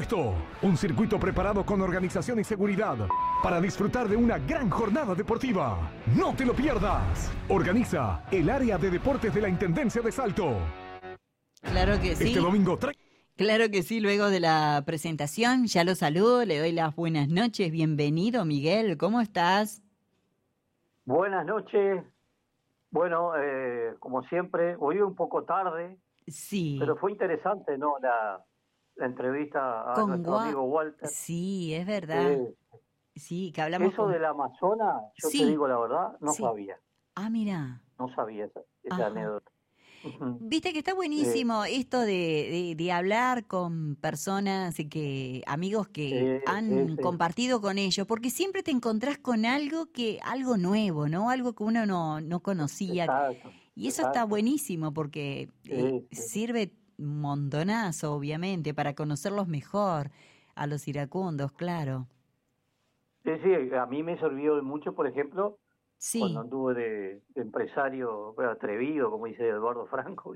Salto, un circuito preparado con organización y seguridad para disfrutar de una gran jornada deportiva. No te lo pierdas. Organiza el área de deportes de la Intendencia de Salto. Claro que sí. Este domingo Claro que sí, luego de la presentación ya lo saludo, le doy las buenas noches. Bienvenido, Miguel, ¿cómo estás? Buenas noches. Bueno, como siempre, hoy un poco tarde, Sí. pero fue interesante, ¿no? La entrevista a Con nuestro amigo Walter. Sí, es verdad. Sí, que hablamos Eso del Amazonas, yo te Sí, digo la verdad, no sí. sabía. Ah, mira. No sabía esa Ajá. anécdota. Ujú. Viste que está buenísimo esto de hablar con personas que amigos que han Sí. compartido con ellos, porque siempre te encontrás con algo nuevo, ¿no? Algo que uno no conocía. Exacto. Y eso está buenísimo porque Sí. sirve un montonazo, obviamente, para conocerlos mejor a los iracundos, claro. Sí, a mí me sirvió de mucho, por ejemplo, cuando Sí. anduve de empresario, bueno, atrevido, como dice Eduardo Franco,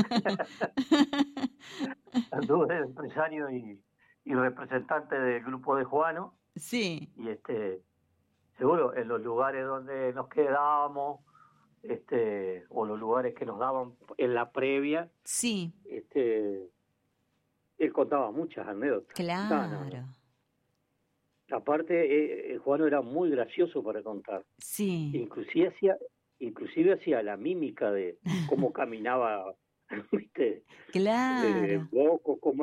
anduve de empresario y representante del grupo de Juano, Sí. y seguro en los lugares donde nos quedábamos, o los lugares que nos daban en la previa, Sí. él contaba muchas anécdotas. Claro. No. Aparte, Juano era muy gracioso para contar. Sí. Inclusive hacía la mímica de cómo caminaba, ¿viste? Claro. Boco, cómo...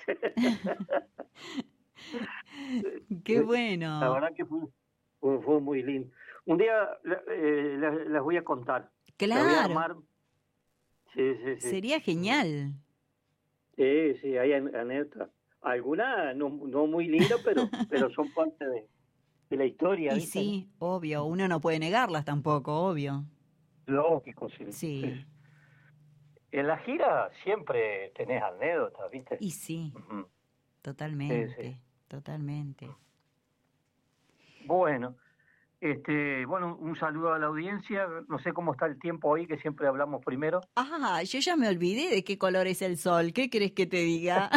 Qué La bueno. verdad que fue muy lindo. Un día las voy a contar. La voy a Claro. armar. Sí. Sería genial. Sí, hay anécdotas. Algunas no muy lindas, pero son parte de la historia, Y ¿viste? sí, obvio, uno no puede negarlas tampoco, obvio. Lógico, sí. Sí. En la gira siempre tenés anécdotas, ¿viste? Y sí, Ujú. Sí. totalmente. Bueno, un saludo a la audiencia. No sé cómo está el tiempo hoy, que siempre hablamos primero. Ah, yo ya me olvidé de qué color es el sol. ¿Qué crees que te diga?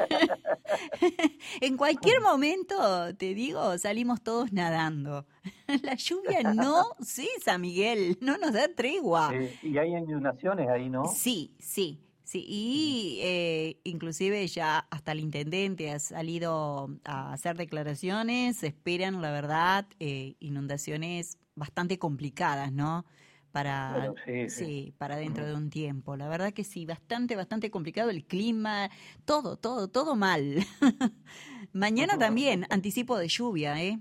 En cualquier momento, te digo, salimos todos nadando. La lluvia no cesa, Miguel, no nos da tregua. Y hay inundaciones ahí, ¿no? Sí. Y inclusive ya hasta el intendente ha salido a hacer declaraciones. Se esperan, la verdad, inundaciones bastante complicadas, ¿no? Bueno, Para dentro Ujú. de un tiempo. La verdad que sí, bastante complicado el clima, todo mal. Mañana también, anticipo de lluvia, ¿eh?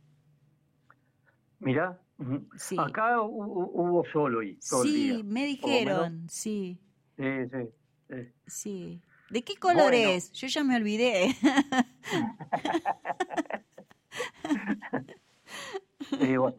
Mirá, Sí. acá hubo sol hoy, todo el Sí, día. me Por lo menos, dijeron, sí. sí. Sí. ¿De qué color Bueno, es? Yo ya me olvidé. bueno,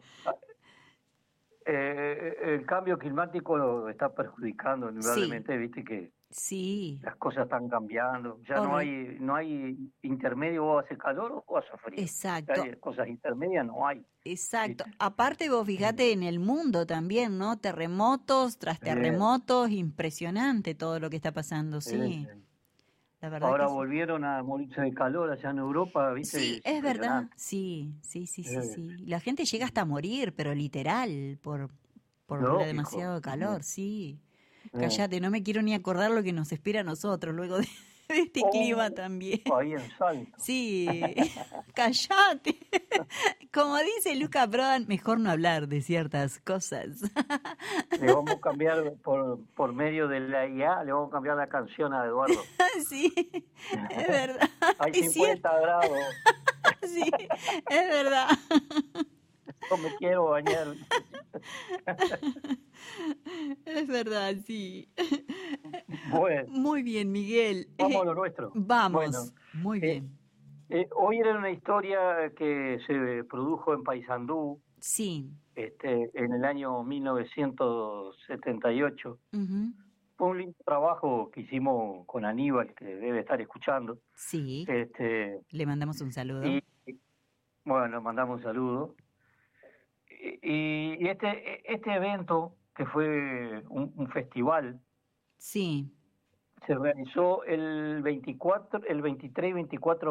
el cambio climático está perjudicando Sí, indudablemente, viste que sí. las cosas están cambiando, ya Horri- no hay intermedio, o hace calor o hace frío. Ya Exacto, hay cosas intermedias, no hay, exacto. ¿viste? Aparte vos Mm. fíjate en el mundo también, ¿no? Terremotos tras Eh, terremotos, impresionante todo lo que está pasando, sí. eh, La verdad Ahora que sí. volvieron a morirse de calor allá en Europa, ¿viste? Sí, Es es verdad, impresionante. Eh, sí. La gente llega hasta a morir, pero literal, por la Lógico. demasiado calor, sí. Eh. Cállate, no me quiero ni acordar lo que nos espera a nosotros luego de este clima Oh, también. ahí en Salto. Sí, cállate. Como dice Luca Prodan, mejor no hablar de ciertas cosas. Le vamos a cambiar por medio de la IA, le vamos a cambiar la canción a Eduardo. Sí, es verdad, Hay es cierto. 50 grados, Sí, es verdad. yo me quiero bañar. Es verdad, sí. Bueno, Muy bien, Miguel. vamos a lo nuestro. Bueno, Vamos, muy eh, bien. hoy era una historia que se produjo en Paysandú, Sí. en el año 1978. Ujú. Fue un lindo trabajo que hicimos con Aníbal, que debe estar escuchando. Sí, Este, le mandamos un saludo. y bueno, mandamos un saludo. Este evento, que fue un festival, Sí. se realizó el 23 y 24